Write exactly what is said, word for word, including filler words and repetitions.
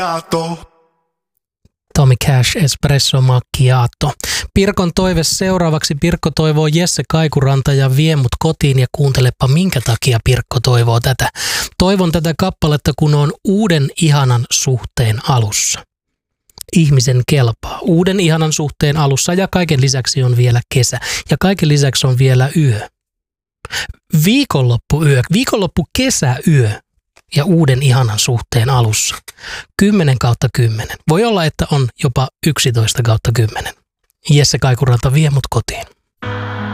Tommy Cash, Espresso Macchiato. Pirkon toive seuraavaksi. Pirkko toivoo Jesse Kaikuranta ja Vie mut kotiin, ja kuuntelepa minkä takia Pirkko toivoo tätä. Toivon tätä kappaletta, kun on uuden ihanan suhteen alussa. Ihmisen kelpaa. Uuden ihanan suhteen alussa, ja kaiken lisäksi on vielä kesä. Ja kaiken lisäksi on vielä yö. Viikonloppuyö, viikonloppu kesäyö ja uuden ihanan suhteen alussa. kymmenen kautta kymmenen. Voi olla, että on jopa yksitoista kautta kymmenen. Jesse Kaikuranta, Vie mut kotiin.